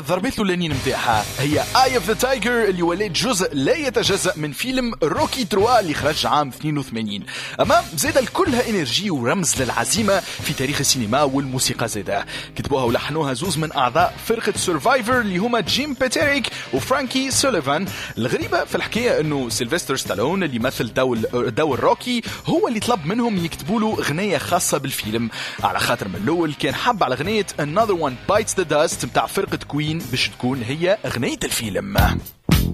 ضربت له اللنين متاعها هي آي اوف ذا تايجر اللي ولات جزء لا يتجزأ من فيلم روكي 3 اللي خرج عام 82. أما زاد كلها إنرجي ورمز للعزيمة في تاريخ السينما والموسيقى زاده. كتبوها ولحنوها زوز من أعضاء فرقة سيرفايفر اللي هما جيم بيتريك وفرانكي سوليفان. الغريبة في الحكاية أنه سيلفستر ستالون اللي مثل دور روكي هو اللي طلب منهم يكتبوا له غنية خاصة بالفيلم، على خاطر من الأول كان حب على غنية Another One Bites the Dust متاع فرقة كوين باش تكون هي غنية الفيلم.